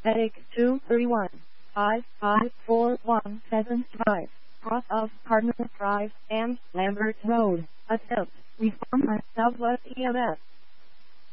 Headache 231. 554175. Cross of Cardinal Drive and Lambert Road. Attempt. Reform at Southwest EMS.